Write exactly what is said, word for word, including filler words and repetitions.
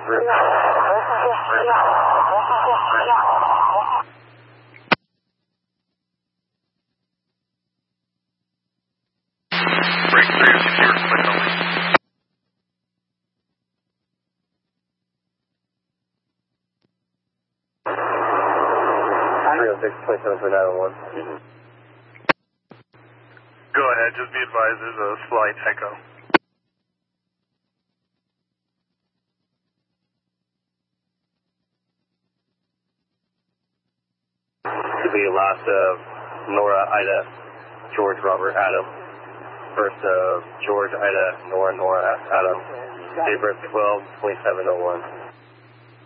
Break three of secure split only. three oh six, twenty-seven for nine one one. Go ahead, just be advised there's a slight echo. To be last of Nora, Ida, George, Robert, Adam. First of George, Ida, Nora, Nora, Adam. Date of birth twelve twenty-seven oh one.